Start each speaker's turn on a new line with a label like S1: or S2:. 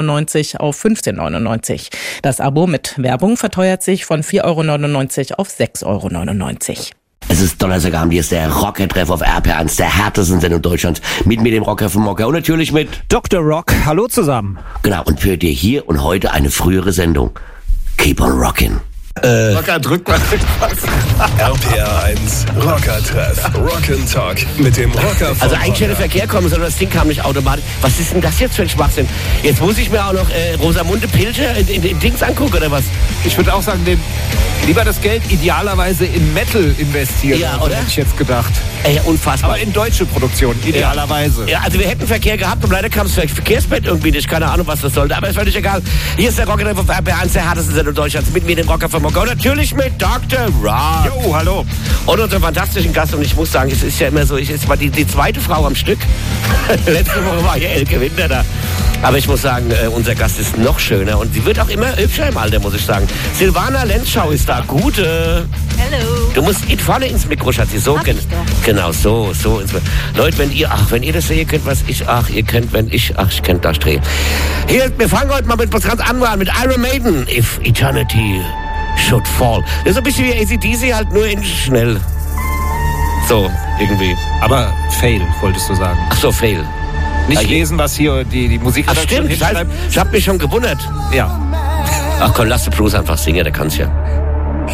S1: €14,99 auf €15,99. Das Abo mit Werbung verteuert sich von €4,99 auf €6,99.
S2: Es ist Donnerstagabend, hier ist der Rocker-Treff auf RPR1, der härtesten Sendung Deutschlands. Mit mir, dem Rocker vom Mocker und natürlich mit
S3: Dr. Rock. Hallo zusammen.
S2: Genau, und für dir hier und heute eine frühere Sendung. Keep on rockin'.
S4: Rocker, drück mal was.
S5: RPR1 Rocker-Treff. Rock'n'Talk mit dem Rocker vom
S2: Also eigentlich hätte
S5: Rocker.
S2: Verkehr kommen, sondern das Ding kam nicht automatisch. Was ist denn das jetzt für ein Schwachsinn? Jetzt muss ich mir auch noch Rosamunde Pilcher in Dings angucken, oder was?
S3: Ich würde auch sagen, lieber das Geld idealerweise in Metal investieren.
S2: Ja,
S3: also,
S2: oder?
S3: hätte ich jetzt gedacht.
S2: Ey, unfassbar.
S3: Aber in deutsche Produktion, idealerweise.
S2: Ja, also wir hätten Verkehr gehabt und leider kam es vielleicht Verkehrsbett irgendwie nicht. Keine Ahnung, was das sollte, aber ist völlig egal. Hier ist der Rocker von RPR1, der härtesten Sendung Deutschlands. Mit mir, dem Rocker vom Mocker und natürlich mit Dr. Rock.
S3: Jo, hallo.
S2: Und unserem fantastischen Gast. Und ich muss sagen, es ist ja immer so, es war die zweite Frau am Stück. Letzte Woche war hier Elke Winter da. Aber ich muss sagen, unser Gast ist noch schöner und sie wird auch immer hübscher im Alter, muss ich sagen. Silvana Lenzschau ist da. Gute.
S6: Hallo.
S2: Du musst vorne ins Mikro, Schatzi. So, genau, so ins Mikro. Leute, wenn ihr das sehen könnt, ich könnte da drehen. Hier, wir fangen heute mal mit was ganz anderem an, mit Iron Maiden. If Eternity Should Fall. Das ist ein bisschen wie AC/DC, halt nur in schnell. So, irgendwie.
S3: Aber Fail, wolltest du sagen.
S2: Ach so, Fail.
S3: Nicht lesen, was hier die
S2: Ach
S3: Musikredaktion
S2: stimmt,
S3: hinschreibt.
S2: ich hab mich schon gewundert.
S3: Ja.
S2: Ach komm, lass den Bruce einfach singen, der kann's ja.